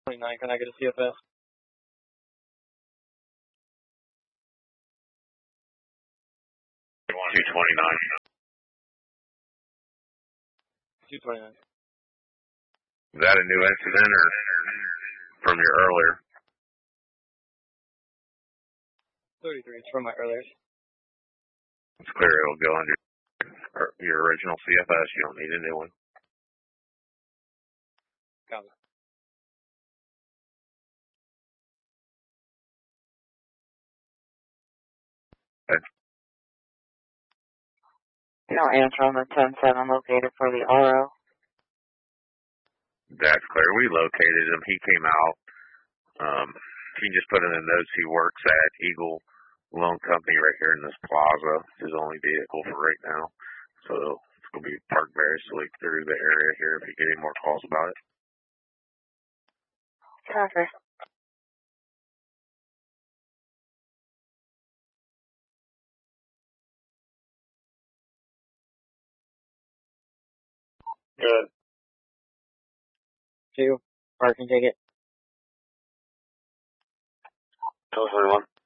29, can I get a CFS? 229. Is that a new incident or from your earlier? 33, it's from my earlier. It's clear it'll go under your original CFS. You don't need a new one. Copy. No answer on the 10-7 located for the RO. That's clear. We located him. He came out. He just put in the notes he works at Eagle Loan Company right here in this plaza. It's his only vehicle for right now. So it's going to be parked variously through the area here if you get any more calls about it. Copy. Good. 2, parking ticket. 21.